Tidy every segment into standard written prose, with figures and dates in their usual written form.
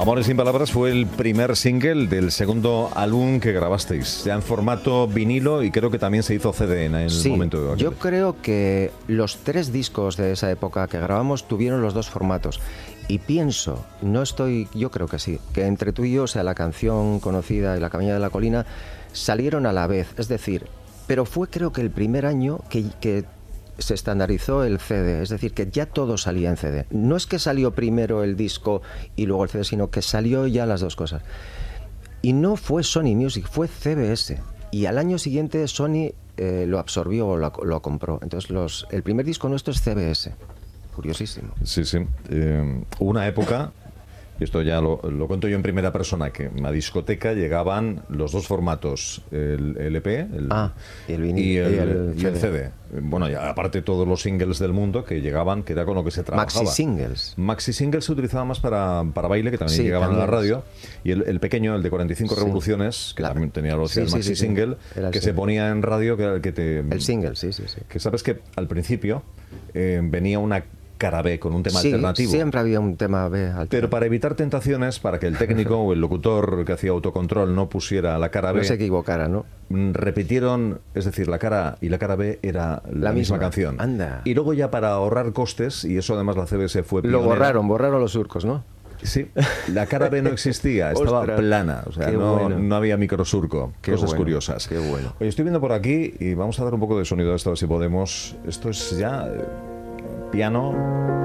Amores sin palabras fue el primer single del segundo álbum que grabasteis, ya en formato vinilo, y creo que también se hizo CD en el momento de aquel. Yo creo que los 3 discos de esa época que grabamos tuvieron los 2 formatos. Y pienso, yo creo que sí, que entre tú y yo, o sea, la canción conocida y La Cabaña de la Colina, salieron a la vez. Es decir, pero fue creo que el primer año que se estandarizó el CD, es decir, que ya todo salía en CD. No es que salió primero el disco y luego el CD, sino que salió ya las 2 cosas. Y no fue Sony Music, fue CBS. Y al año siguiente Sony lo absorbió o lo compró. Entonces el primer disco nuestro es CBS. Curiosísimo. Sí, sí. Hubo una época, y esto ya lo cuento yo en primera persona, que en la discoteca llegaban los 2 formatos, el LP y el vinil, y el CD. Bueno, y aparte todos los singles del mundo que llegaban, que era con lo que se trabajaba. Maxi singles se utilizaba más para baile, que también llegaban a la radio. Y el pequeño, el de 45 revoluciones, que también tenía el maxi single, que se ponía en radio, que era el que te... El single, sí. Que sabes que al principio venía una cara B con un tema alternativo. Siempre había un tema B alternativo. Pero para evitar tentaciones, para que el técnico o el locutor que hacía autocontrol no pusiera la cara B, no se equivocara, ¿no? Repitieron, es decir, la cara A y la cara B era la misma canción. Anda. Y luego ya para ahorrar costes, y eso además la CBS fue pionera. Lo borraron los surcos, ¿no? Sí, la cara B no existía, estaba plana, o sea, no había microsurco. Cosas curiosas. Qué bueno. Oye, estoy viendo por aquí y vamos a dar un poco de sonido a esto, a ver si podemos. Esto es ya piano.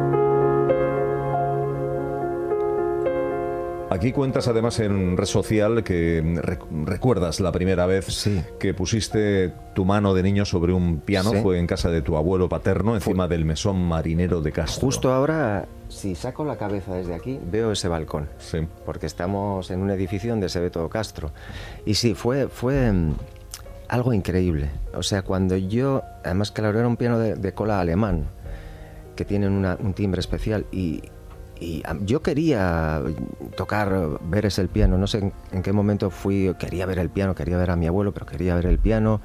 Aquí cuentas además en red social que recuerdas la primera vez que pusiste tu mano de niño sobre un piano. Fue en casa de tu abuelo paterno, encima del mesón marinero de Castro. Justo ahora, si saco la cabeza desde aquí, veo ese balcón. Sí. Porque estamos en un edificio donde se ve todo Castro. Y sí, fue algo increíble. O sea, cuando además claro, era un piano de cola alemán, que tienen un timbre especial, y yo quería ver ese piano. No sé en qué momento quería ver el piano, quería ver a mi abuelo, pero quería ver el piano.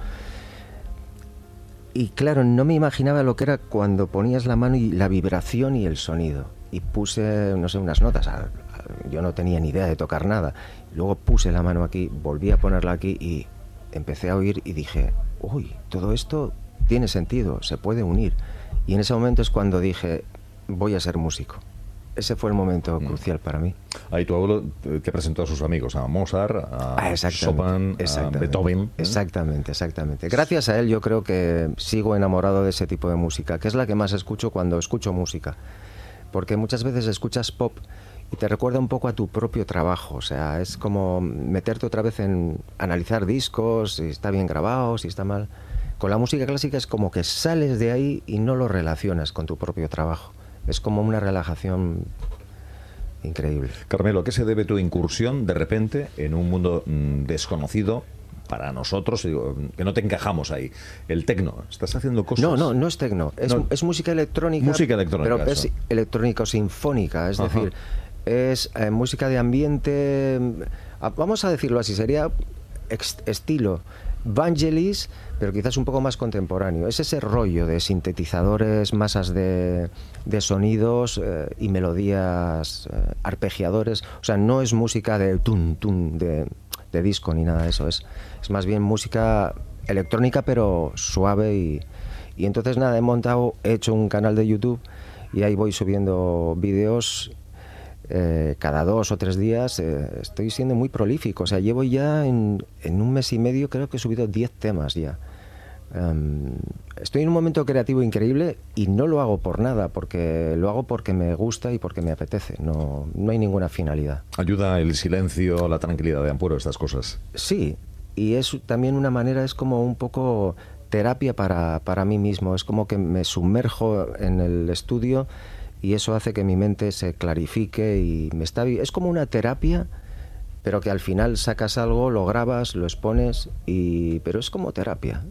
Y claro, no me imaginaba lo que era cuando ponías la mano y la vibración y el sonido. Y puse, no sé, unas notas. Yo no tenía ni idea de tocar nada. Luego puse la mano aquí, volví a ponerla aquí y empecé a oír y dije, uy, todo esto tiene sentido, se puede unir. Y en ese momento es cuando dije, voy a ser músico. Ese fue el momento crucial para mí. Ahí tu abuelo te presentó a sus amigos, a Mozart, a Chopin, a Beethoven. Exactamente. Gracias a él yo creo que sigo enamorado de ese tipo de música, que es la que más escucho cuando escucho música. Porque muchas veces escuchas pop y te recuerda un poco a tu propio trabajo. O sea, es como meterte otra vez en analizar discos, si está bien grabado, si está mal. Con la música clásica es como que sales de ahí y no lo relacionas con tu propio trabajo. Es como una relajación increíble. Carmelo, ¿a qué se debe tu incursión de repente en un mundo desconocido para nosotros, que no te encajamos ahí? El tecno, ¿estás haciendo cosas? No es tecno, es música electrónica. Música electrónica, pero es electrónica o sinfónica, es decir, es música de ambiente, vamos a decirlo así, sería estilo Vangelis, pero quizás un poco más contemporáneo. Es ese rollo de sintetizadores, masas de sonidos y melodías, arpegiadores. O sea, no es música de tun de disco ni nada de eso. Es más bien música electrónica, pero suave. Y entonces nada, he hecho un canal de YouTube y ahí voy subiendo vídeos. Cada 2 o 3 días estoy siendo muy prolífico. O sea, llevo ya en un mes y medio, creo que he subido 10 temas ya. Estoy en un momento creativo increíble y no lo hago por nada, porque lo hago porque me gusta y porque me apetece. No hay ninguna finalidad. ¿Ayuda el silencio, la tranquilidad de Ampuero, estas cosas? Sí, y es también una manera, es como un poco terapia para mí mismo. Es como que me sumerjo en el estudio y eso hace que mi mente se clarifique y es como una terapia, pero que al final sacas algo, lo grabas, lo expones, pero es como terapia,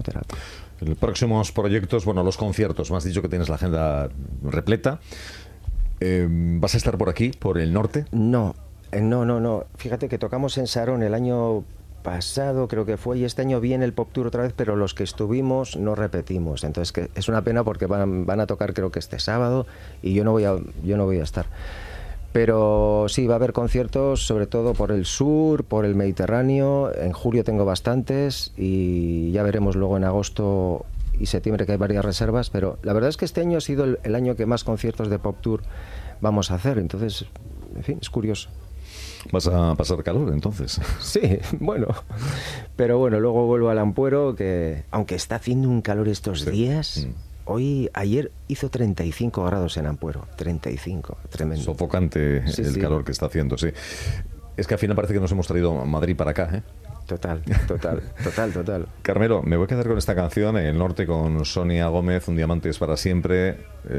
En próximos proyectos, los conciertos, me has dicho que tienes la agenda repleta. ¿Vas a estar por aquí, por el norte? No. Fíjate que tocamos en Sarón el año pasado, creo que fue, y este año viene el Pop Tour otra vez, pero los que estuvimos no repetimos. Entonces que es una pena porque van a tocar creo que este sábado y yo no voy a estar. Pero sí, va a haber conciertos, sobre todo por el sur, por el Mediterráneo. En julio tengo bastantes y ya veremos luego en agosto y septiembre, que hay varias reservas. Pero la verdad es que este año ha sido el año que más conciertos de Pop Tour vamos a hacer. Entonces, en fin, es curioso. ¿Vas a pasar calor entonces? Sí, bueno. Pero bueno, luego vuelvo al Ampuero, que aunque está haciendo un calor estos días... Ayer hizo 35 grados en Ampuero, 35, tremendo. Sofocante el calor que está haciendo, sí. Es que al final parece que nos hemos traído a Madrid para acá, ¿eh? Total. Carmelo, me voy a quedar con esta canción, El Norte, con Sonia Gómez, Un diamante es para siempre,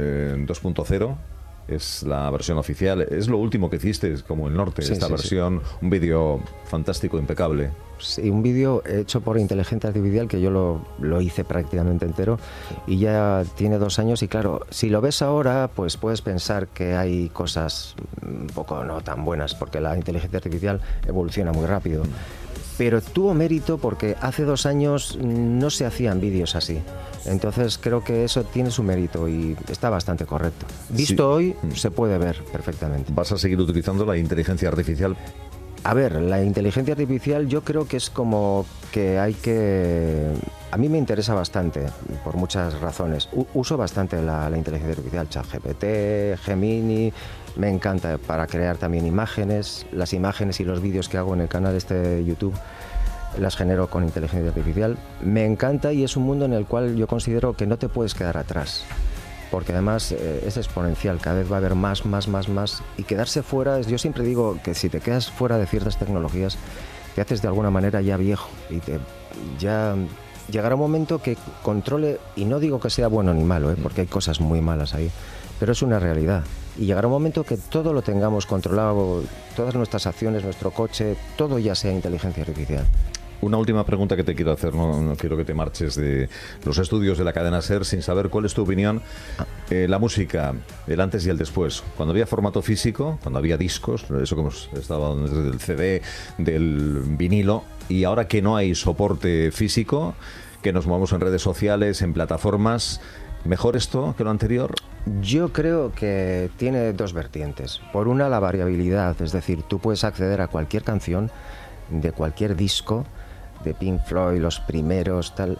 2.0. Es la versión oficial, es lo último que hiciste, es como El Norte, esta versión, un vídeo fantástico, impecable. Sí, un vídeo hecho por inteligencia artificial que yo lo hice prácticamente entero y ya tiene 2 años y claro, si lo ves ahora, pues puedes pensar que hay cosas un poco no tan buenas porque la inteligencia artificial evoluciona muy rápido. Pero tuvo mérito porque hace 2 años no se hacían vídeos así. Entonces creo que eso tiene su mérito y está bastante correcto. Visto hoy, se puede ver perfectamente. ¿Vas a seguir utilizando la inteligencia artificial? A ver, la inteligencia artificial yo creo que es como que hay que... A mí me interesa bastante, por muchas razones. Uso bastante la inteligencia artificial, ChatGPT, Gemini... Me encanta para crear también imágenes. Las imágenes y los vídeos que hago en el canal de YouTube las genero con inteligencia artificial. Me encanta y es un mundo en el cual yo considero que no te puedes quedar atrás. Porque además es exponencial, cada vez va a haber más. Y quedarse fuera, yo siempre digo que si te quedas fuera de ciertas tecnologías, te haces de alguna manera ya viejo. Y ya llegará un momento que controle, y no digo que sea bueno ni malo, porque hay cosas muy malas ahí, pero es una realidad. Y llegará un momento que todo lo tengamos controlado, todas nuestras acciones, nuestro coche, todo ya sea inteligencia artificial. Una última pregunta que te quiero hacer, no quiero que te marches de los estudios de la cadena SER sin saber cuál es tu opinión. La música, el antes y el después. Cuando había formato físico, cuando había discos, eso que hemos estado desde el CD, del vinilo, y ahora que no hay soporte físico, que nos movemos en redes sociales, en plataformas, ¿mejor esto que lo anterior? Yo creo que tiene 2 vertientes. Por una, la variabilidad, es decir, tú puedes acceder a cualquier canción de cualquier disco, de Pink Floyd, los primeros, tal.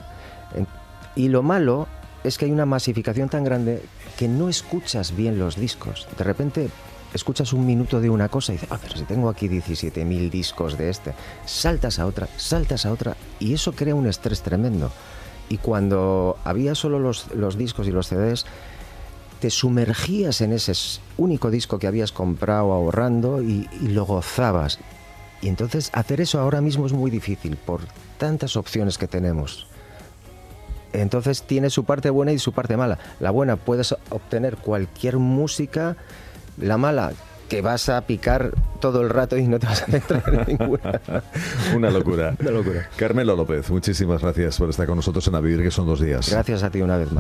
Y lo malo es que hay una masificación tan grande que no escuchas bien los discos. De repente escuchas 1 minuto de una cosa y dices, pero si tengo aquí 17.000 discos de este, saltas a otra, y eso crea un estrés tremendo. Y cuando había solo los discos y los CDs, te sumergías en ese único disco que habías comprado ahorrando y lo gozabas. Y entonces hacer eso ahora mismo es muy difícil por tantas opciones que tenemos. Entonces tiene su parte buena y su parte mala. La buena, puedes obtener cualquier música. La mala, que vas a picar todo el rato y no te vas a centrar en ninguna. Una locura. Una locura. Carmelo López, muchísimas gracias por estar con nosotros en A Vivir, que son 2 días. Gracias a ti una vez más.